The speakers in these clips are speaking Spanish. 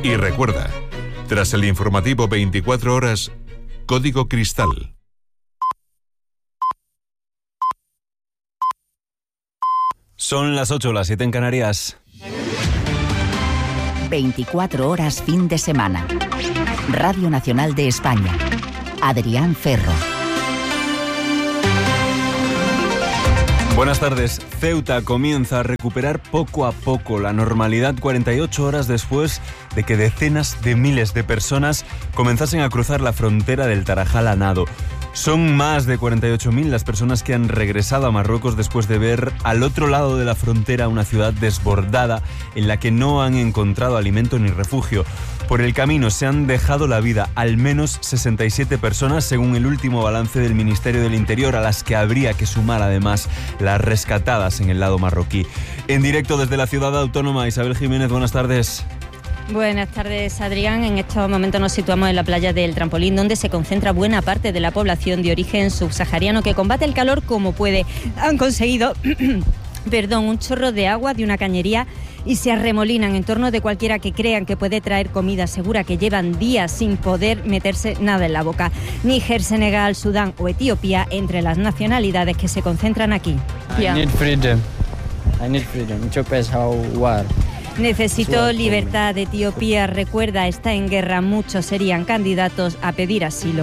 Y recuerda, tras el informativo 24 horas, Código Cristal. Son las 8, las 7 en Canarias. 24 horas fin de semana. Radio Nacional de España. Adrián Ferro. Buenas tardes. Ceuta comienza a recuperar poco a poco la normalidad 48 horas después de que decenas de miles de personas comenzasen a cruzar la frontera del Tarajal a nado. Son más de 48.000 las personas que han regresado a Marruecos después de ver al otro lado de la frontera una ciudad desbordada en la que no han encontrado alimento ni refugio. Por el camino se han dejado la vida al menos 67 personas, según el último balance del Ministerio del Interior, a las que habría que sumar además las rescatadas en el lado marroquí. En directo desde la ciudad autónoma, Isabel Jiménez, buenas tardes. Buenas tardes, Adrián. En estos momentos nos situamos en la playa del Trampolín, donde se concentra buena parte de la población de origen subsahariano que combate el calor como puede. Han conseguido un chorro de agua de una cañería y se arremolinan en torno de cualquiera que crean que puede traer comida segura, que llevan días sin poder meterse nada en la boca. Níger, Senegal, Sudán o Etiopía entre las nacionalidades que se concentran aquí. I need freedom. Ethiopia is war. Necesito libertad. Etiopía, recuerda, está en guerra. Muchos serían candidatos a pedir asilo.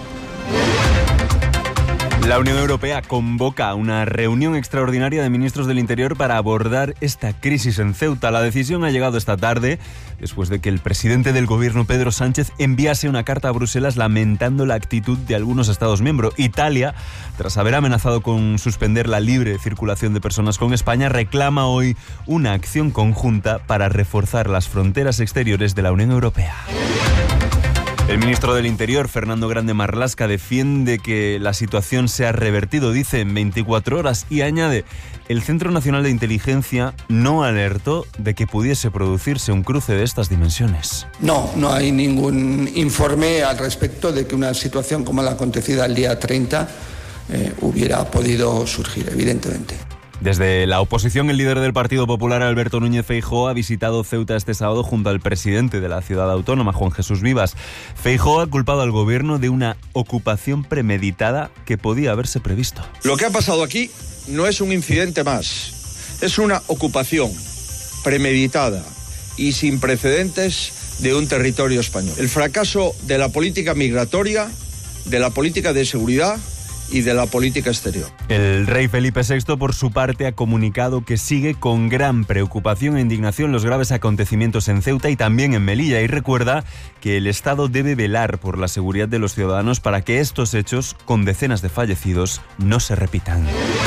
La Unión Europea convoca una reunión extraordinaria de ministros del Interior para abordar esta crisis en Ceuta. La decisión ha llegado esta tarde, después de que el presidente del gobierno, Pedro Sánchez, enviase una carta a Bruselas lamentando la actitud de algunos Estados miembros. Italia, tras haber amenazado con suspender la libre circulación de personas con España, reclama hoy una acción conjunta para reforzar las fronteras exteriores de la Unión Europea. El ministro del Interior, Fernando Grande Marlaska, defiende que la situación se ha revertido, dice, en 24 horas y añade: el Centro Nacional de Inteligencia no alertó de que pudiese producirse un cruce de estas dimensiones. No hay ningún informe al respecto de que una situación como la acontecida el día 30 hubiera podido surgir, evidentemente. Desde la oposición, el líder del Partido Popular, Alberto Núñez Feijóo, ha visitado Ceuta este sábado junto al presidente de la ciudad autónoma, Juan Jesús Vivas. Feijóo ha culpado al gobierno de una ocupación premeditada que podía haberse previsto. Lo que ha pasado aquí no es un incidente más, es una ocupación premeditada y sin precedentes de un territorio español. El fracaso de la política migratoria, de la política de seguridad y de la política exterior. El rey Felipe VI, por su parte, ha comunicado que sigue con gran preocupación e indignación los graves acontecimientos en Ceuta y también en Melilla, y recuerda que el Estado debe velar por la seguridad de los ciudadanos para que estos hechos, con decenas de fallecidos, no se repitan.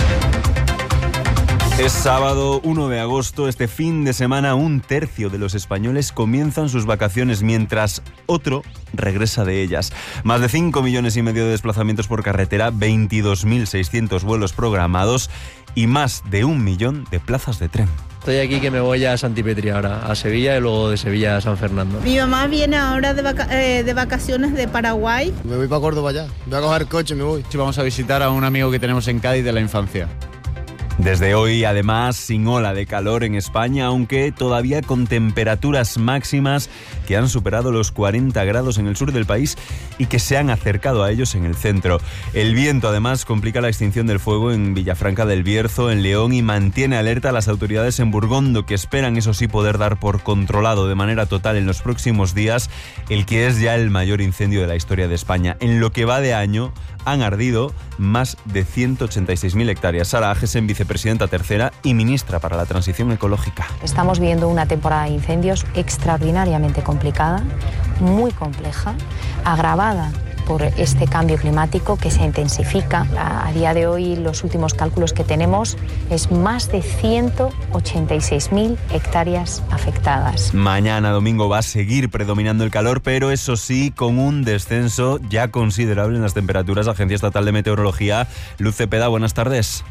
Es sábado 1 de agosto. Este fin de semana, un tercio de los españoles comienzan sus vacaciones, mientras otro regresa de ellas. Más de 5,5 millones de desplazamientos por carretera, 22.600 vuelos programados y más de 1 millón de plazas de tren. Estoy aquí que me voy a Santipetri ahora, a Sevilla, y luego de Sevilla a San Fernando. Mi mamá viene ahora de vacaciones de Paraguay. Me voy para Córdoba ya. Voy a coger coche y me voy. Sí, vamos a visitar a un amigo que tenemos en Cádiz de la infancia. Desde hoy, además, sin ola de calor en España, aunque todavía con temperaturas máximas que han superado los 40 grados en el sur del país y que se han acercado a ellos en el centro. El viento, además, complica la extinción del fuego en Villafranca del Bierzo, en León, y mantiene alerta a las autoridades en Burgondo, que esperan, eso sí, poder dar por controlado de manera total en los próximos días el que es ya el mayor incendio de la historia de España. En lo que va de año, han ardido más de 186.000 hectáreas. Sara Agesen, vicepresidenta tercera y ministra para la transición ecológica. Estamos viendo una temporada de incendios extraordinariamente complicada, muy compleja, agravada por este cambio climático que se intensifica. A día de hoy, los últimos cálculos que tenemos es más de 186.000 hectáreas afectadas. Mañana domingo va a seguir predominando el calor, pero eso sí, con un descenso ya considerable en las temperaturas. Agencia Estatal de Meteorología, Luz Cepeda, buenas tardes.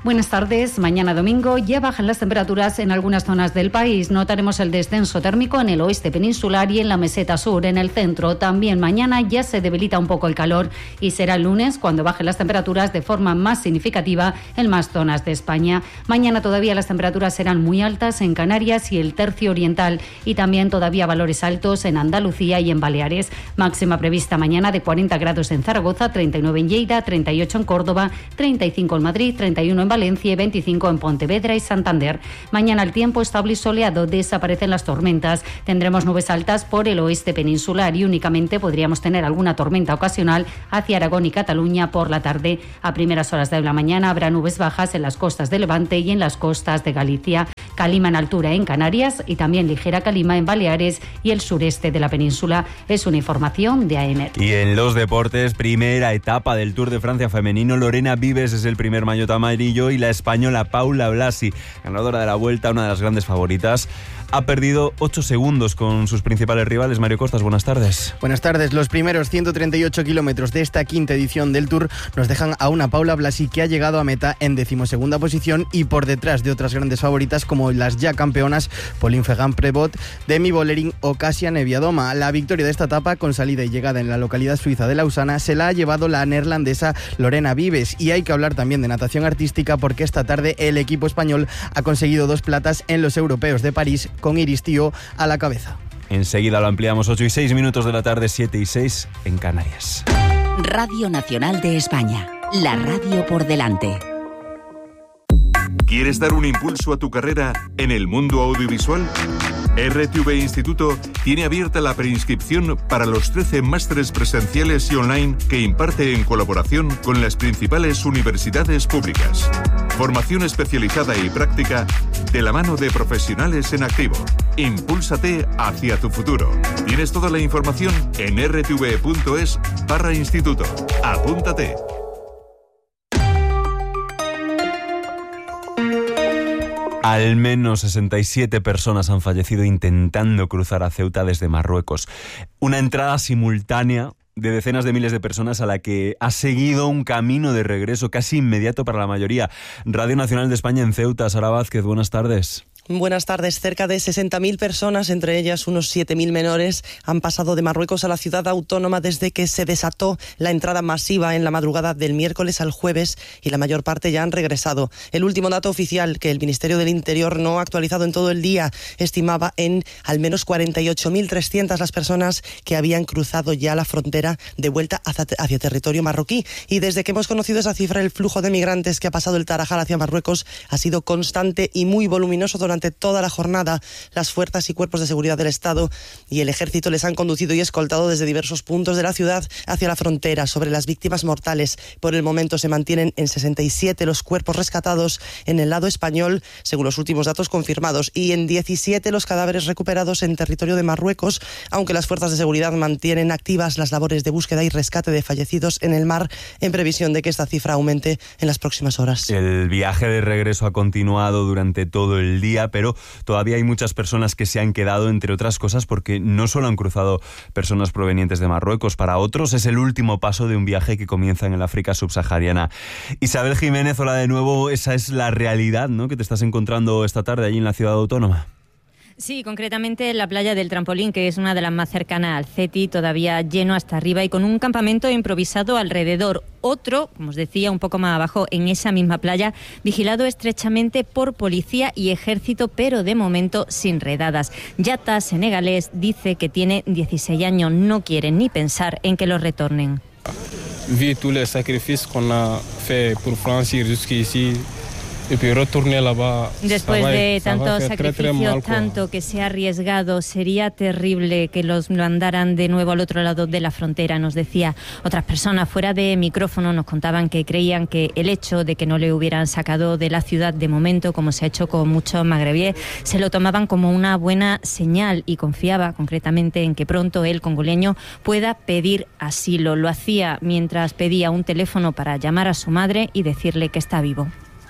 Buenas tardes. Mañana domingo ya bajan las temperaturas en algunas zonas del país. Notaremos el descenso térmico en el oeste peninsular y en la meseta sur. En el centro también mañana ya se debilita un poco el calor y será el lunes cuando bajen las temperaturas de forma más significativa en más zonas de España. Mañana todavía las temperaturas serán muy altas en Canarias y el tercio oriental y también todavía valores altos en Andalucía y en Baleares. Máxima prevista mañana de 40 grados en Zaragoza, 39 en Lleida, 38 en Córdoba, 35 en Madrid, 31 en Valencia y 25 en Pontevedra y Santander. Mañana el tiempo estable y soleado, desaparecen las tormentas. Tendremos nubes altas por el oeste peninsular y únicamente podríamos tener alguna tormenta ocasional hacia Aragón y Cataluña por la tarde. A primeras horas de la mañana habrá nubes bajas en las costas de Levante y en las costas de Galicia. Calima en altura en Canarias y también ligera calima en Baleares y el sureste de la península. Es una información de AEMET. Y en los deportes, primera etapa del Tour de Francia femenino, Lorena Vives es el primer maillot amarillo y la española Paula Blasi, ganadora de la Vuelta, una de las grandes favoritas, ha perdido 8 segundos con sus principales rivales. Mario Costas, buenas tardes. Buenas tardes. Los primeros 138 kilómetros de esta quinta edición del Tour nos dejan a una Paula Blasi que ha llegado a meta en 12ª posición y por detrás de otras grandes favoritas como las ya campeonas Pauline Ferrand-Prévot, Demi Vollering o Kasia Neviadoma. La victoria de esta etapa, con salida y llegada en la localidad suiza de Lausana, se la ha llevado la neerlandesa Lorena Vives. Y hay que hablar también de natación artística porque esta tarde el equipo español ha conseguido 2 platas en los europeos de París con Iris Tío a la cabeza. Enseguida lo ampliamos. 8:06 de la tarde, 7:06 en Canarias. Radio Nacional de España, la radio por delante. ¿Quieres dar un impulso a tu carrera en el mundo audiovisual? RTV Instituto tiene abierta la preinscripción para los 13 másteres presenciales y online que imparte en colaboración con las principales universidades públicas. Formación especializada y práctica de la mano de profesionales en activo. Impúlsate hacia tu futuro. Tienes toda la información en rtv.es/instituto. Apúntate. Al menos 67 personas han fallecido intentando cruzar a Ceuta desde Marruecos. Una entrada simultánea de decenas de miles de personas a la que ha seguido un camino de regreso casi inmediato para la mayoría. Radio Nacional de España en Ceuta. Sara Vázquez, buenas tardes. Buenas tardes. Cerca de 60.000 personas, entre ellas unos 7.000 menores, han pasado de Marruecos a la ciudad autónoma desde que se desató la entrada masiva en la madrugada del miércoles al jueves y la mayor parte ya han regresado. El último dato oficial que el Ministerio del Interior no ha actualizado en todo el día estimaba en al menos 48.300 las personas que habían cruzado ya la frontera de vuelta hacia territorio marroquí. Y desde que hemos conocido esa cifra, el flujo de migrantes que ha pasado el Tarajal hacia Marruecos ha sido constante y muy voluminoso durante toda la jornada. Las fuerzas y cuerpos de seguridad del Estado y el Ejército les han conducido y escoltado desde diversos puntos de la ciudad hacia la frontera. Sobre las víctimas mortales, por el momento se mantienen en 67 los cuerpos rescatados en el lado español, según los últimos datos confirmados, y en 17 los cadáveres recuperados en territorio de Marruecos, aunque las fuerzas de seguridad mantienen activas las labores de búsqueda y rescate de fallecidos en el mar, en previsión de que esta cifra aumente en las próximas horas. El viaje de regreso ha continuado durante todo el día, pero todavía hay muchas personas que se han quedado, entre otras cosas, porque no solo han cruzado personas provenientes de Marruecos, para otros es el último paso de un viaje que comienza en el África subsahariana. Isabel Jiménez, hola de nuevo. Esa es la realidad, ¿no?, que te estás encontrando esta tarde allí en la ciudad autónoma. Sí, concretamente en la playa del Trampolín, que es una de las más cercanas al CETI, todavía lleno hasta arriba y con un campamento improvisado alrededor. Otro, como os decía, un poco más abajo en esa misma playa, vigilado estrechamente por policía y ejército, pero de momento sin redadas. Yata, senegalés, dice que tiene 16 años, no quiere ni pensar en que lo retornen. Vi tous les sacrifices qu'on a fait pour franchir jusqu'ici. Después de tantos sacrificios, tanto que se ha arriesgado, sería terrible que los mandaran de nuevo al otro lado de la frontera, nos decía. Otras personas fuera de micrófono nos contaban que creían que el hecho de que no le hubieran sacado de la ciudad de momento, como se ha hecho con muchos magrebíes, se lo tomaban como una buena señal y confiaba concretamente en que pronto el congoleño pueda pedir asilo. Lo hacía mientras pedía un teléfono para llamar a su madre y decirle que está vivo.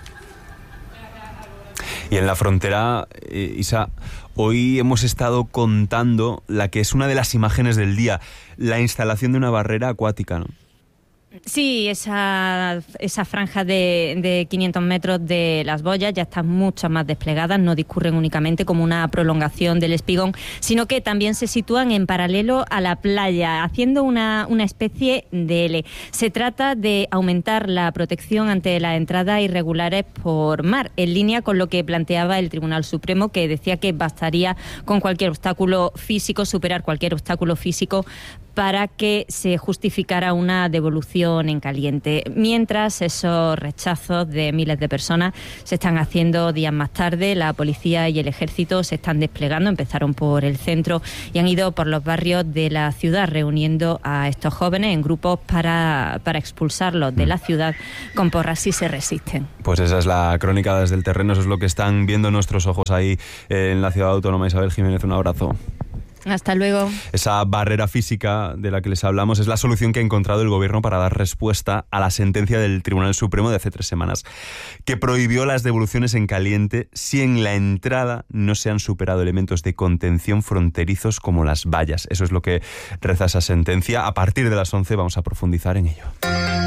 Y en la frontera, Isa, hoy hemos estado contando la que es una de las imágenes del día, la instalación de una barrera acuática, ¿no? Sí, esa franja de 500 metros de las boyas ya están mucho más desplegadas, no discurren únicamente como una prolongación del espigón, sino que también se sitúan en paralelo a la playa, haciendo una especie de L. Se trata de aumentar la protección ante las entradas irregulares por mar, en línea con lo que planteaba el Tribunal Supremo, que decía que bastaría con cualquier obstáculo físico, superar cualquier obstáculo físico para que se justificara una devolución en caliente. Mientras esos rechazos de miles de personas se están haciendo días más tarde, la policía y el ejército se están desplegando, empezaron por el centro y han ido por los barrios de la ciudad reuniendo a estos jóvenes en grupos para expulsarlos de la ciudad con porras si se resisten. Pues esa es la crónica desde el terreno, eso es lo que están viendo nuestros ojos ahí en la ciudad autónoma. Isabel Jiménez, un abrazo. Hasta luego. Esa barrera física de la que les hablamos es la solución que ha encontrado el Gobierno para dar respuesta a la sentencia del Tribunal Supremo de hace 3 semanas, que prohibió las devoluciones en caliente si en la entrada no se han superado elementos de contención fronterizos como las vallas. Eso es lo que reza esa sentencia. A partir de las 11 vamos a profundizar en ello.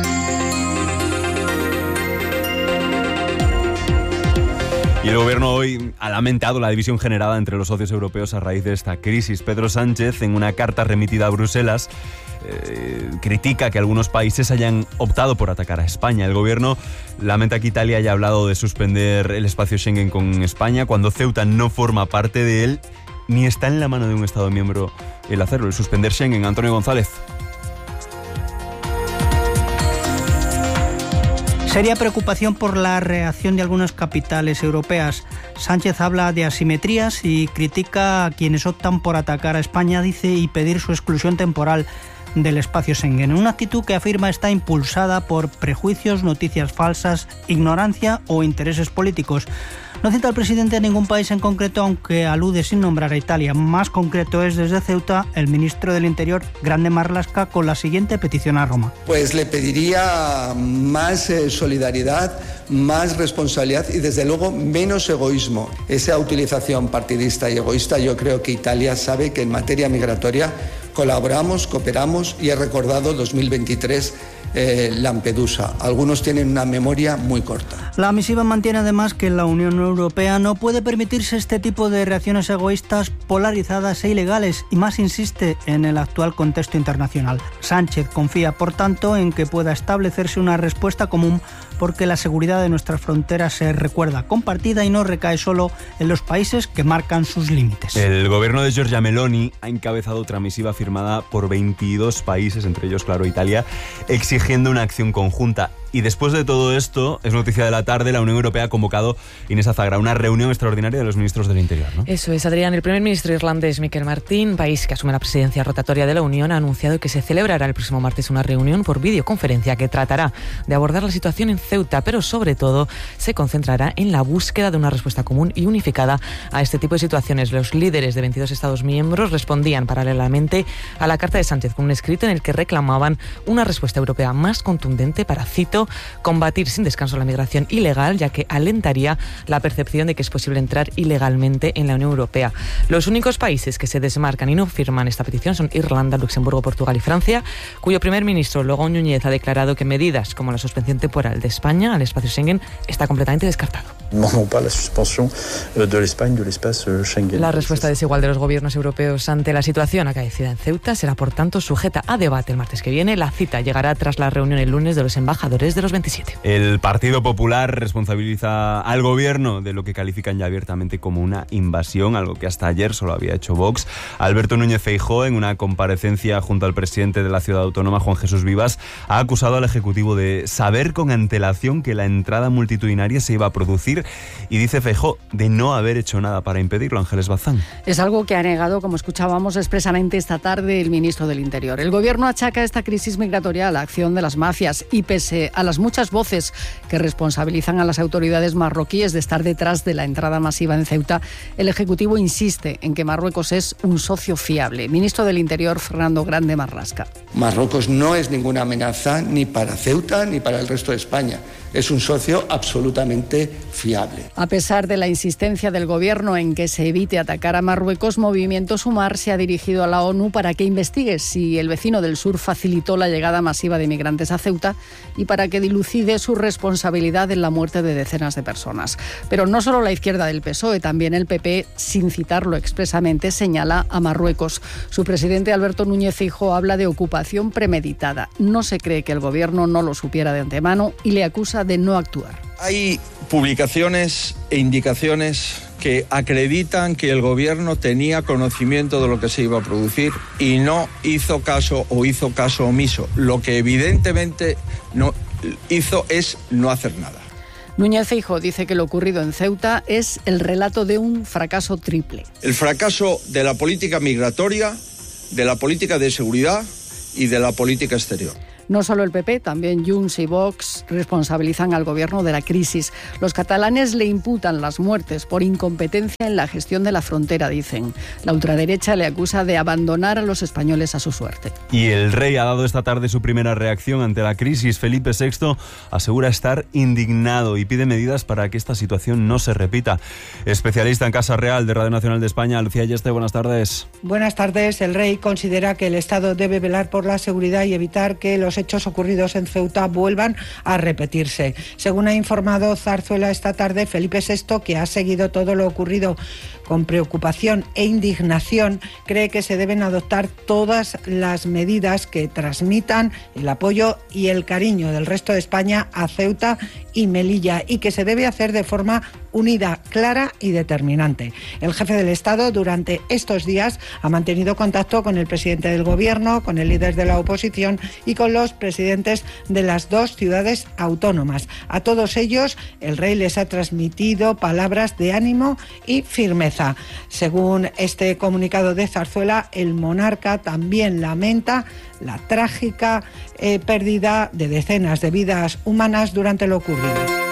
Y el Gobierno hoy ha lamentado la división generada entre los socios europeos a raíz de esta crisis. Pedro Sánchez, en una carta remitida a Bruselas, critica que algunos países hayan optado por atacar a España. El Gobierno lamenta que Italia haya hablado de suspender el espacio Schengen con España cuando Ceuta no forma parte de él, ni está en la mano de un Estado miembro el hacerlo, el suspender Schengen. Antonio González. Seria preocupación por la reacción de algunas capitales europeas. Sánchez habla de asimetrías y critica a quienes optan por atacar a España, dice, y pedir su exclusión temporal del espacio Schengen. Una actitud que afirma está impulsada por prejuicios, noticias falsas, ignorancia o intereses políticos. No cita al presidente a ningún país en concreto, aunque alude sin nombrar a Italia. Más concreto es desde Ceuta el ministro del Interior, Grande Marlaska, con la siguiente petición a Roma. Pues le pediría más solidaridad, más responsabilidad y desde luego menos egoísmo. Esa utilización partidista y egoísta, yo creo que Italia sabe que en materia migratoria colaboramos, cooperamos y he recordado 2023 Lampedusa. Algunos tienen una memoria muy corta. La misiva mantiene además que la Unión Europea no puede permitirse este tipo de reacciones egoístas, polarizadas e ilegales, y más insiste en el actual contexto internacional. Sánchez confía, por tanto, en que pueda establecerse una respuesta común, porque la seguridad de nuestras fronteras se recuerda compartida y no recae solo en los países que marcan sus límites. El gobierno de Giorgia Meloni ha encabezado otra misiva firmada por 22 países, entre ellos, claro, Italia, exigiendo una acción conjunta. Y después de todo esto, es noticia de la tarde, la Unión Europea ha convocado, Inés Azagra, una reunión extraordinaria de los ministros del Interior, ¿no? Eso es, Adrián. El primer ministro irlandés, Michael Martin, país que asume la presidencia rotatoria de la Unión, ha anunciado que se celebrará el próximo martes una reunión por videoconferencia que tratará de abordar la situación en Ceuta, pero sobre todo se concentrará en la búsqueda de una respuesta común y unificada a este tipo de situaciones. Los líderes de 22 Estados miembros respondían paralelamente a la carta de Sánchez con un escrito en el que reclamaban una respuesta europea más contundente para, cito, combatir sin descanso la migración ilegal, ya que alentaría la percepción de que es posible entrar ilegalmente en la Unión Europea. Los únicos países que se desmarcan y no firman esta petición son Irlanda, Luxemburgo, Portugal y Francia, cuyo primer ministro, Luego Núñez, ha declarado que medidas como la suspensión temporal de España al espacio Schengen está completamente descartado. La respuesta desigual de los gobiernos europeos ante la situación acaecida en Ceuta será, por tanto, sujeta a debate el martes que viene. La cita llegará tras la reunión el lunes de los embajadores de los 27. El Partido Popular responsabiliza al gobierno de lo que califican ya abiertamente como una invasión, algo que hasta ayer solo había hecho Vox. Alberto Núñez Feijóo, en una comparecencia junto al presidente de la ciudad autónoma, Juan Jesús Vivas, ha acusado al Ejecutivo de saber con antelación que la entrada multitudinaria se iba a producir y dice Feijóo de no haber hecho nada para impedirlo. Ángeles Bazán. Es algo que ha negado, como escuchábamos expresamente esta tarde, el ministro del Interior. El gobierno achaca esta crisis migratoria a la acción de las mafias y, pese a las muchas voces que responsabilizan a las autoridades marroquíes de estar detrás de la entrada masiva en Ceuta, el Ejecutivo insiste en que Marruecos es un socio fiable. Ministro del Interior, Fernando Grande Marlasca. Marruecos no es ninguna amenaza ni para Ceuta ni para el resto de España. Es un socio absolutamente fiable. A pesar de la insistencia del Gobierno en que se evite atacar a Marruecos, Movimiento Sumar se ha dirigido a la ONU para que investigue si el vecino del sur facilitó la llegada masiva de migrantes a Ceuta y para que dilucide su responsabilidad en la muerte de decenas de personas. Pero no solo la izquierda del PSOE, también el PP, sin citarlo expresamente, señala a Marruecos. Su presidente Alberto Núñez Feijóo habla de ocupación premeditada. No se cree que el Gobierno no lo supiera de antemano y le acusa de no actuar. Hay publicaciones e indicaciones que acreditan que el Gobierno tenía conocimiento de lo que se iba a producir y no hizo caso o hizo caso omiso. Lo que evidentemente no hizo es no hacer nada. Núñez Feijóo dice que lo ocurrido en Ceuta es el relato de un fracaso triple. El fracaso de la política migratoria, de la política de seguridad y de la política exterior. No solo el PP, también Junts y Vox responsabilizan al Gobierno de la crisis. Los catalanes le imputan las muertes por incompetencia en la gestión de la frontera, dicen. La ultraderecha le acusa de abandonar a los españoles a su suerte. Y el rey ha dado esta tarde su primera reacción ante la crisis. Felipe VI asegura estar indignado y pide medidas para que esta situación no se repita. Especialista en Casa Real de Radio Nacional de España, Lucía Yeste, buenas tardes. Buenas tardes. El rey considera que el Estado debe velar por la seguridad y evitar que los hechos ocurridos en Ceuta vuelvan a repetirse. Según ha informado Zarzuela esta tarde, Felipe VI, que ha seguido todo lo ocurrido con preocupación e indignación, cree que se deben adoptar todas las medidas que transmitan el apoyo y el cariño del resto de España a Ceuta y Melilla y que se debe hacer de forma unida, clara y determinante. El jefe del Estado durante estos días ha mantenido contacto con el presidente del Gobierno, con el líder de la oposición y con los presidentes de las dos ciudades autónomas. A todos ellos el rey les ha transmitido palabras de ánimo y firmeza. Según este comunicado de Zarzuela, el monarca también lamenta la trágica pérdida de decenas de vidas humanas durante lo ocurrido.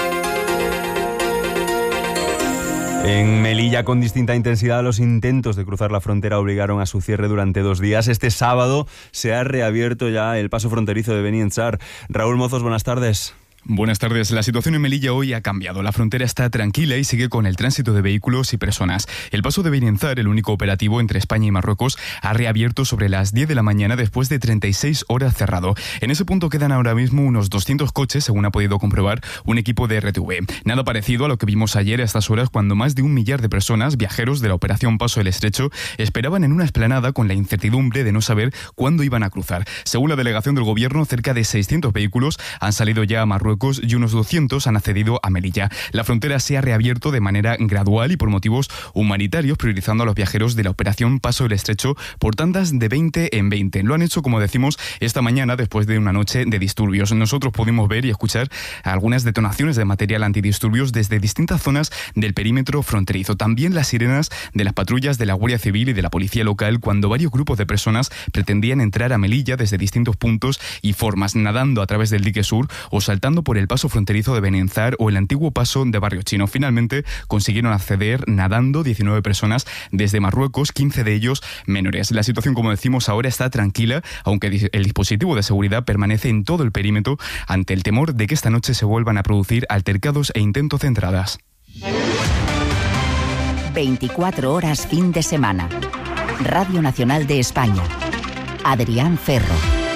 En Melilla, con distinta intensidad, los intentos de cruzar la frontera obligaron a su cierre durante 2 días. Este sábado se ha reabierto ya el paso fronterizo de Benienzar. Raúl Mozos, buenas tardes. Buenas tardes. La situación en Melilla hoy ha cambiado. La frontera está tranquila y sigue con el tránsito de vehículos y personas. El paso de Benienzar, el único operativo entre España y Marruecos, ha reabierto sobre las 10 de la mañana después de 36 horas cerrado. En ese punto quedan ahora mismo unos 200 coches, según ha podido comprobar un equipo de RTV. Nada parecido a lo que vimos ayer a estas horas, cuando más de 1 millar de personas, viajeros de la operación Paso del Estrecho, esperaban en una explanada con la incertidumbre de no saber cuándo iban a cruzar. Según la delegación del Gobierno, cerca de 600 vehículos han salido ya a Marruecos y unos 200 han accedido a Melilla. La frontera se ha reabierto de manera gradual y por motivos humanitarios, priorizando a los viajeros de la operación Paso del Estrecho por tandas de 20 en 20. Lo han hecho, como decimos, esta mañana después de una noche de disturbios. Nosotros pudimos ver y escuchar algunas detonaciones de material antidisturbios desde distintas zonas del perímetro fronterizo. También las sirenas de las patrullas de la Guardia Civil y de la Policía Local cuando varios grupos de personas pretendían entrar a Melilla desde distintos puntos y formas, nadando a través del dique sur o saltando por el paso fronterizo de Benienzar o el antiguo paso de Barrio Chino. Finalmente consiguieron acceder nadando 19 personas desde Marruecos, 15 de ellos menores. La situación, como decimos, ahora está tranquila, aunque el dispositivo de seguridad permanece en todo el perímetro ante el temor de que esta noche se vuelvan a producir altercados e intentos de entradas. 24 horas fin de semana. Radio Nacional de España. Adrián Ferro.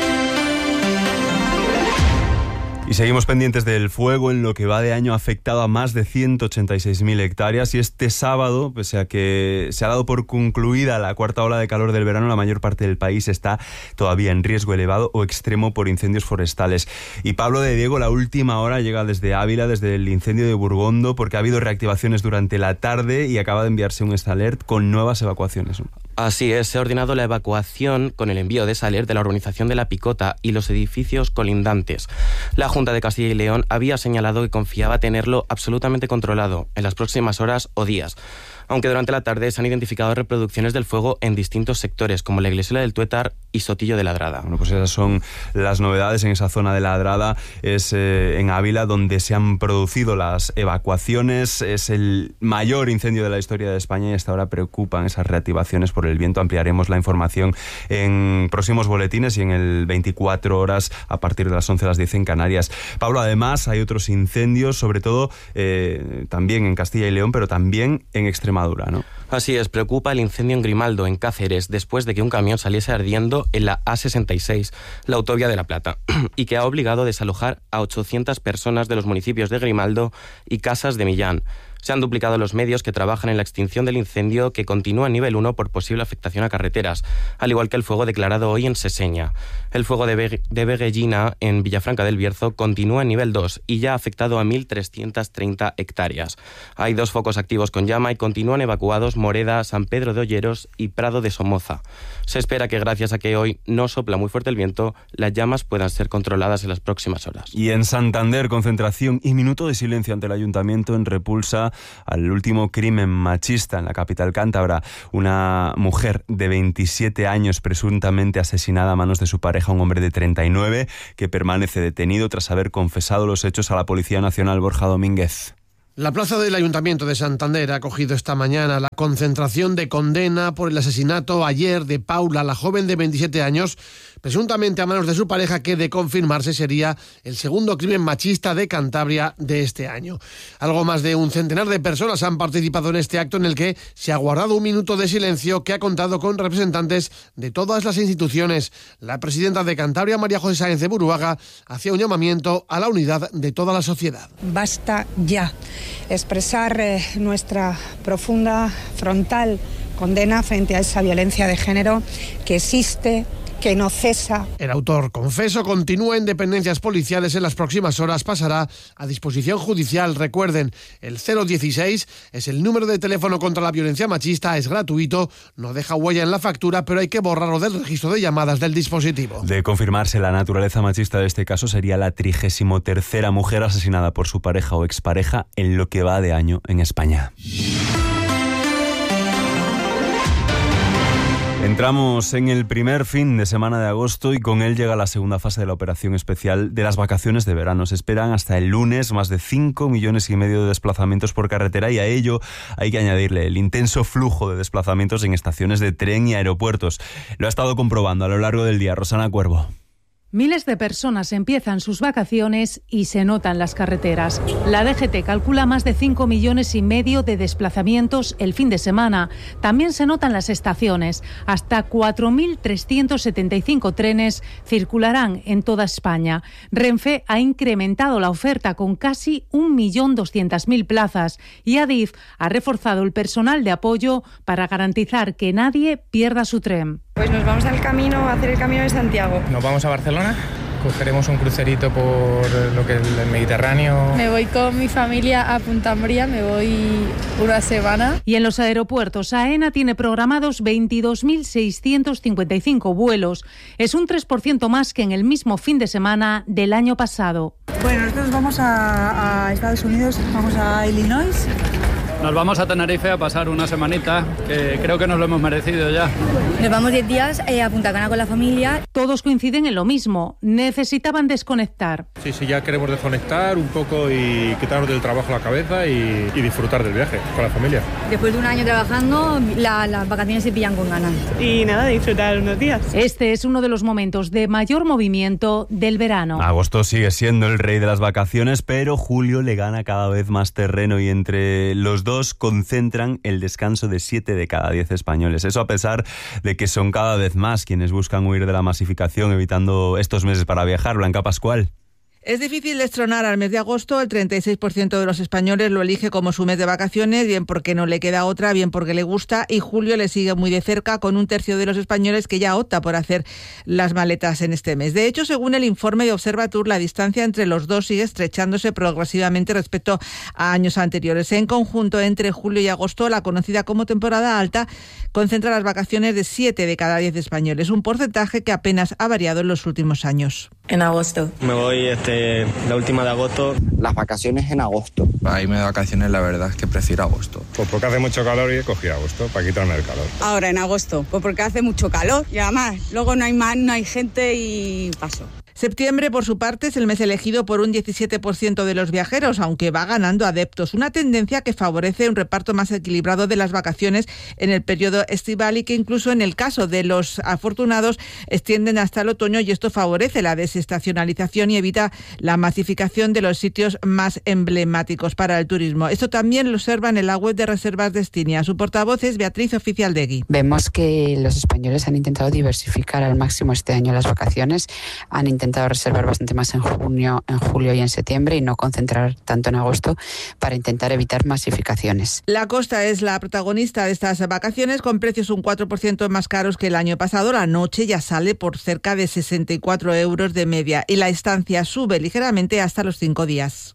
Y seguimos pendientes del fuego. En lo que va de año ha afectado a más de 186.000 hectáreas y este sábado, pese a que se ha dado por concluida la cuarta ola de calor del verano, la mayor parte del país está todavía en riesgo elevado o extremo por incendios forestales. Y Pablo de Diego, la última hora llega desde Ávila, desde el incendio de Burgondo, porque ha habido reactivaciones durante la tarde y acaba de enviarse un alert con nuevas evacuaciones. Así es, se ha ordenado la evacuación con el envío de alert de la urbanización de La Picota y los edificios colindantes. La Junta de Castilla y León había señalado que confiaba tenerlo absolutamente controlado en las próximas horas o días. aunque durante la tarde se han identificado reproducciones del fuego en distintos sectores, como la Iglesia del Tuétar y Sotillo de Ladrada. Bueno, pues esas son las novedades en esa zona de Ladrada. Es en Ávila donde se han producido las evacuaciones. Es el mayor incendio de la historia de España y hasta ahora preocupan esas reactivaciones por el viento. Ampliaremos la información en próximos boletines y en el 24 horas a partir de las 11 a las 10 en Canarias. Pablo, además hay otros incendios, sobre todo también en Castilla y León, pero también en Extremadura, ¿no? Así es, preocupa el incendio en Grimaldo, en Cáceres, después de que un camión saliese ardiendo en la A66, la autovía de La Plata, y que ha obligado a desalojar a 800 personas de los municipios de Grimaldo y Casas de Millán. Se han duplicado los medios que trabajan en la extinción del incendio, que continúa en nivel 1 por posible afectación a carreteras, al igual que el fuego declarado hoy en Seseña. El fuego de Veguellina, en Villafranca del Bierzo, continúa en nivel 2 y ya ha afectado a 1.330 hectáreas. Hay 2 focos activos con llama y continúan evacuados Moreda, San Pedro de Olleros y Prado de Somoza. Se espera que gracias a que hoy no sopla muy fuerte el viento, las llamas puedan ser controladas en las próximas horas. Y en Santander, concentración y minuto de silencio ante el ayuntamiento en repulsa al último crimen machista en la capital cántabra. Una mujer de 27 años presuntamente asesinada a manos de su pareja, un hombre de 39, que permanece detenido tras haber confesado los hechos a la Policía Nacional. Borja Domínguez. La plaza del Ayuntamiento de Santander ha acogido esta mañana la concentración de condena por el asesinato ayer de Paula, la joven de 27 años, presuntamente a manos de su pareja, que de confirmarse sería el segundo crimen machista de Cantabria de este año. Algo más de un centenar de personas han participado en este acto en el que se ha guardado un minuto de silencio que ha contado con representantes de todas las instituciones. La presidenta de Cantabria, María José Sáenz de Buruaga, hacía un llamamiento a la unidad de toda la sociedad. Basta ya. Expresar nuestra profunda, frontal condena frente a esa violencia de género que existe, que no cesa. El autor confeso continúa en dependencias policiales. En las próximas horas pasará a disposición judicial. Recuerden, el 016 es el número de teléfono contra la violencia machista, es gratuito, no deja huella en la factura, pero hay que borrarlo del registro de llamadas del dispositivo. De confirmarse la naturaleza machista de este caso, sería la 33ª mujer asesinada por su pareja o expareja en lo que va de año en España. Entramos en el primer fin de semana de agosto y con él llega la segunda fase de la operación especial de las vacaciones de verano. Se esperan hasta el lunes más de 5,5 millones de desplazamientos por carretera, y a ello hay que añadirle el intenso flujo de desplazamientos en estaciones de tren y aeropuertos. Lo ha estado comprobando a lo largo del día Rosana Cuervo. Miles de personas empiezan sus vacaciones y se notan las carreteras. La DGT calcula más de 5,5 millones de desplazamientos el fin de semana. También se notan las estaciones. Hasta 4.375 trenes circularán en toda España. Renfe ha incrementado la oferta con casi 1.200.000 plazas y Adif ha reforzado el personal de apoyo para garantizar que nadie pierda su tren. Pues nos vamos al camino, a hacer el Camino de Santiago. Nos vamos a Barcelona, cogeremos un crucerito por lo que es el Mediterráneo. Me voy con mi familia a Punta Umbría, me voy una semana. Y en los aeropuertos, AENA tiene programados 22.655 vuelos. Es un 3% más que en el mismo fin de semana del año pasado. Bueno, nosotros vamos a Estados Unidos, vamos a Illinois. Nos vamos a Tenerife a pasar una semanita, que creo que nos lo hemos merecido ya. Nos vamos 10 días a Punta Cana con la familia. Todos coinciden en lo mismo, necesitaban desconectar. Sí, ya queremos desconectar un poco y quitarnos del trabajo la cabeza y disfrutar del viaje con la familia. Después de un año trabajando, las vacaciones se pillan con ganas. Y nada, disfrutar unos días. Este es uno de los momentos de mayor movimiento del verano. Agosto sigue siendo el rey de las vacaciones, pero julio le gana cada vez más terreno y entre los dos concentran el descanso de 7 de cada 10 españoles. Eso a pesar de que son cada vez más quienes buscan huir de la masificación, evitando estos meses para viajar. Blanca Pascual. Es difícil destronar al mes de agosto. El 36% de los españoles lo elige como su mes de vacaciones, bien porque no le queda otra, bien porque le gusta, y julio le sigue muy de cerca, con un tercio de los españoles que ya opta por hacer las maletas en este mes. De hecho, según el informe de Observatur, la distancia entre los dos sigue estrechándose progresivamente respecto a años anteriores. En conjunto, entre julio y agosto, la conocida como temporada alta concentra las vacaciones de 7 de cada 10 españoles, un porcentaje que apenas ha variado en los últimos años. En agosto. Me voy la última de agosto. Las vacaciones en agosto. Para irme de vacaciones, la verdad es que prefiero agosto. Pues porque hace mucho calor y he cogido agosto para quitarme el calor. Ahora en agosto, pues porque hace mucho calor y además luego no hay gente y paso. Septiembre, por su parte, es el mes elegido por un 17% de los viajeros, aunque va ganando adeptos. Una tendencia que favorece un reparto más equilibrado de las vacaciones en el periodo estival y que incluso en el caso de los afortunados extienden hasta el otoño, y esto favorece la desestacionalización y evita la masificación de los sitios más emblemáticos para el turismo. Esto también lo observan en la web de Reservas Destinia. Su portavoz es Beatriz Oficialdegui. Vemos que los españoles han intentado diversificar al máximo este año las vacaciones, han intentado reservar bastante más en junio, en julio y en septiembre y no concentrar tanto en agosto para intentar evitar masificaciones. La costa es la protagonista de estas vacaciones, con precios un 4% más caros que el año pasado. La noche ya sale por cerca de 64 euros de media y la estancia sube ligeramente hasta los 5 días.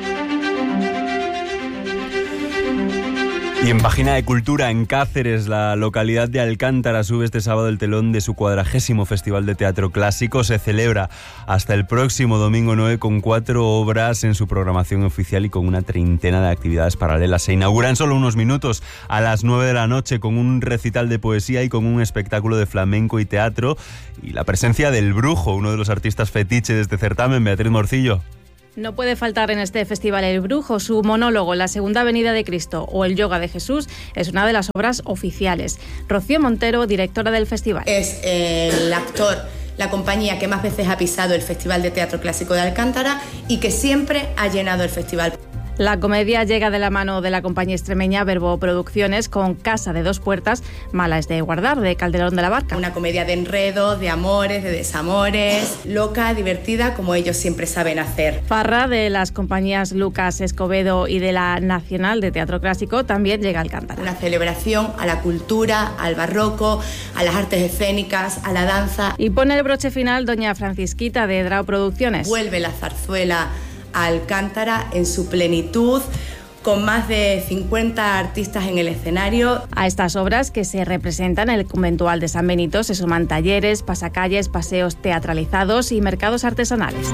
Y en página de cultura, en Cáceres, la localidad de Alcántara sube este sábado el telón de su 40º Festival de Teatro Clásico. Se celebra hasta el próximo domingo 9 con 4 obras en su programación oficial y con una treintena de actividades paralelas. Se inaugura en solo unos minutos a las 9 de la noche con un recital de poesía y con un espectáculo de flamenco y teatro y la presencia del Brujo, uno de los artistas fetiche de este certamen. Beatriz Morcillo. No puede faltar en este festival El Brujo. Su monólogo La Segunda Venida de Cristo o El Yoga de Jesús es una de las obras oficiales. Rocío Montero, directora del festival. Es el actor, la compañía que más veces ha pisado el Festival de Teatro Clásico de Alcántara y que siempre ha llenado el festival. La comedia llega de la mano de la compañía extremeña Verbo Producciones con Casa de Dos Puertas, Mala es de guardar, de Calderón de la Barca. Una comedia de enredos, de amores, de desamores, loca, divertida, como ellos siempre saben hacer. Farra, de las compañías Lucas Escobedo y de la Nacional de Teatro Clásico, también llega a Alcántara. Una celebración a la cultura, al barroco, a las artes escénicas, a la danza. Y pone el broche final doña Francisquita, de Drao Producciones. Vuelve la zarzuela a Alcántara en su plenitud, con más de 50 artistas en el escenario. A estas obras, que se representan en el conventual de San Benito, se suman talleres, pasacalles, paseos teatralizados y mercados artesanales.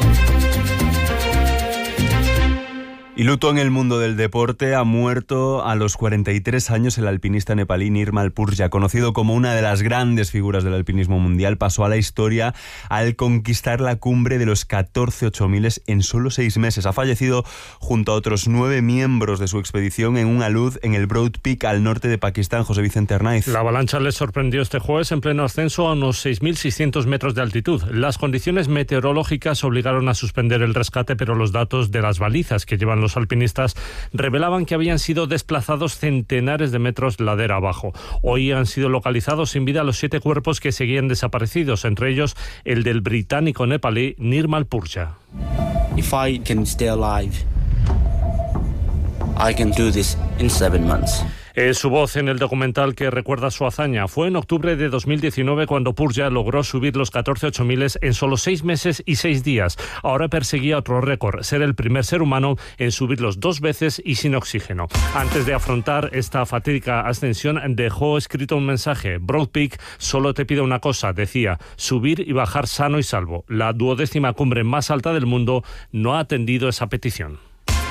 Y luto en el mundo del deporte. Ha muerto a los 43 años el alpinista nepalí Nirmal Purja, conocido como una de las grandes figuras del alpinismo mundial. Pasó a la historia al conquistar la cumbre de los 14 8000 en solo 6 meses. Ha fallecido junto a otros 9 miembros de su expedición en un alud en el Broad Peak al norte de Pakistán. José Vicente Arnaiz. La avalancha les sorprendió este jueves en pleno ascenso a unos 6.600 metros de altitud. Las condiciones meteorológicas obligaron a suspender el rescate, pero los datos de las balizas que llevan los alpinistas revelaban que habían sido desplazados centenares de metros ladera abajo. Hoy han sido localizados sin vida los 7 cuerpos que seguían desaparecidos, entre ellos el del británico nepalí Nirmal Purja. If I can stay alive, I can do this in 7 months. Es su voz en el documental que recuerda su hazaña. Fue en octubre de 2019 cuando Purja logró subir los 14 8000 en solo 6 meses y 6 días. Ahora perseguía otro récord, ser el primer ser humano en subirlos 2 veces y sin oxígeno. Antes de afrontar esta fatídica ascensión, dejó escrito un mensaje. Broad Peak solo te pide una cosa, decía, subir y bajar sano y salvo. La 12ª cumbre más alta del mundo no ha atendido esa petición.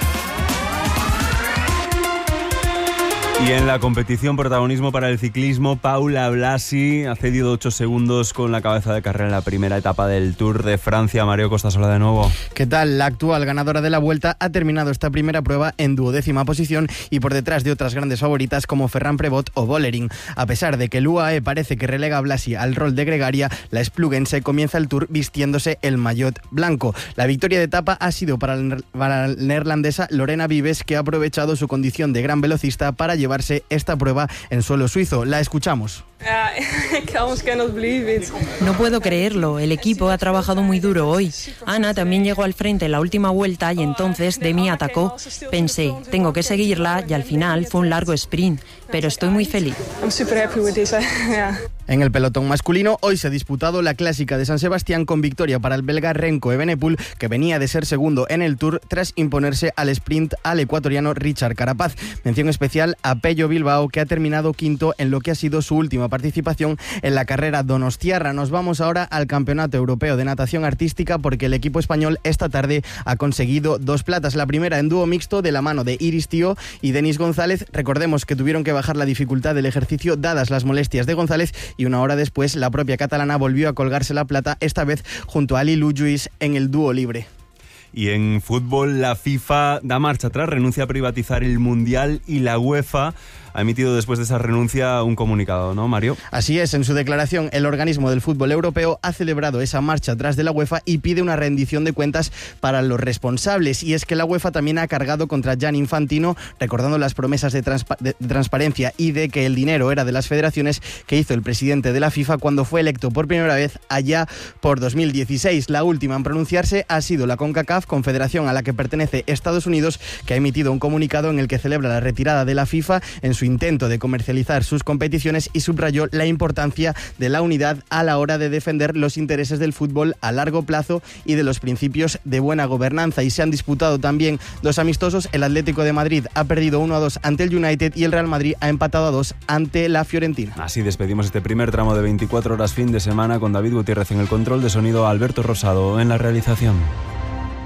Y en la competición, protagonismo para el ciclismo. Paula Blasi ha cedido 8 segundos con la cabeza de carrera en la primera etapa del Tour de Francia. Mario Costasola de nuevo. ¿Qué tal? La actual ganadora de la Vuelta ha terminado esta primera prueba en 12ª posición y por detrás de otras grandes favoritas como Ferran Prevot o Bollering. A pesar de que el UAE parece que relega a Blasi al rol de gregaria, la espluguense comienza el Tour vistiéndose el maillot blanco. La victoria de etapa ha sido para la neerlandesa Lorena Vives, que ha aprovechado su condición de gran velocista para llevarse esta prueba en suelo suizo. La escuchamos. No puedo creerlo, el equipo ha trabajado muy duro hoy. Ana también llegó al frente en la última vuelta y entonces Demi atacó. Pensé, tengo que seguirla y al final fue un largo sprint, pero estoy muy feliz. En el pelotón masculino, hoy se ha disputado la Clásica de San Sebastián con victoria para el belga Remco Evenepoel, que venía de ser segundo en el Tour tras imponerse al sprint al ecuatoriano Richard Carapaz. Mención especial a Pello Bilbao, que ha terminado quinto en lo que ha sido su última participación en la carrera donostiarra. Nos vamos ahora al Campeonato Europeo de Natación Artística, porque el equipo español esta tarde ha conseguido 2 platas. La primera en dúo mixto de la mano de Iris Tío y Denis González. Recordemos que tuvieron que bajar la dificultad del ejercicio dadas las molestias de González, y una hora después la propia catalana volvió a colgarse la plata, esta vez junto a Lilu Lluís en el dúo libre. Y en fútbol, la FIFA da marcha atrás, renuncia a privatizar el Mundial, y la UEFA ha emitido después de esa renuncia un comunicado, ¿no, Mario? Así es, en su declaración el organismo del fútbol europeo ha celebrado esa marcha atrás de la UEFA y pide una rendición de cuentas para los responsables. Y es que la UEFA también ha cargado contra Gianni Infantino, recordando las promesas de transparencia y de que el dinero era de las federaciones que hizo el presidente de la FIFA cuando fue electo por primera vez allá por 2016. La última en pronunciarse ha sido la CONCACAF, confederación a la que pertenece Estados Unidos, que ha emitido un comunicado en el que celebra la retirada de la FIFA en su intento de comercializar sus competiciones y subrayó la importancia de la unidad a la hora de defender los intereses del fútbol a largo plazo y de los principios de buena gobernanza. Y se han disputado también 2 amistosos. El Atlético de Madrid ha perdido 1-2 ante el United y el Real Madrid ha empatado a 2 ante la Fiorentina. Así despedimos este primer tramo de 24 horas fin de semana con David Gutiérrez en el control de sonido, Alberto Rosado en la realización.